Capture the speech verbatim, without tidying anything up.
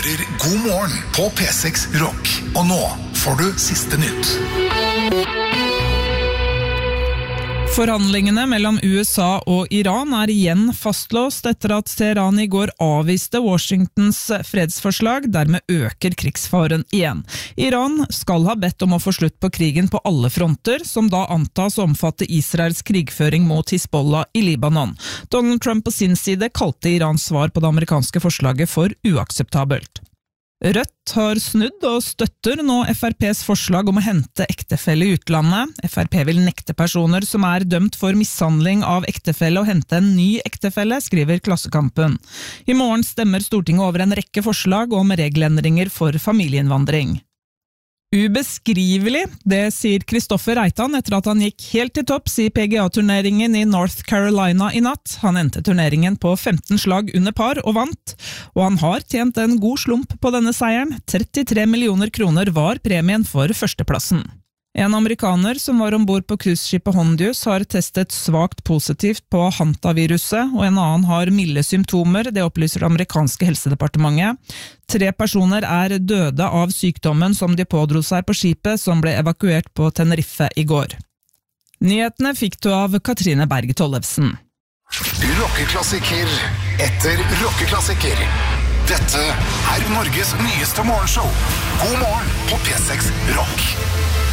hører God morgen på P seks Rock. Og nå får du siste nytt. Forhandlingene mellom U S A og Iran er igjen fastlåst etter at Teheran i går avviste Washingtons fredsforslag, dermed øker krigsfaren igjen. Iran skal ha bedt om å få slutt på krigen på alle fronter, som da antas å omfatte Israels krigføring mot Hizbollah i Libanon. Donald Trump på sin side kalte Irans svar på det amerikanske forslaget for uakseptabelt. Rødt har snudd og støtter nå F R P's forslag om å hente ektefelle i utlandet. F R P vil nekte personer som er dømt for mishandling av ektefelle å hente en ny ektefelle, skriver Klassekampen. I morgen stemmer Stortinget over en rekke forslag om regelendringer for familieinnvandring. Ubeskrivelig, det sier Kristoffer Reitan etter at han gikk helt til topps i P G A-turneringen i North Carolina i natt. Han endte turneringen på femten slag under par og vant, og han har tjent en god slump på denne seieren. trettitre millioner kroner var premien for førsteplassen. En amerikaner som var ombord på cruiseskipet Hondius har testet svakt positivt på hantaviruset, og en annen har milde symptomer, det opplyser det amerikanske helsedepartementet. Tre personer er døde av sykdommen som de pådro seg på skipet, som ble evakuert på Tenerife i går. Nyhetene fikk du av Katrine Berge Tollefsen. Rockeklassiker etter rockeklassiker. Dette er Norges nyeste morgenshow. God morgen på P seks Rock.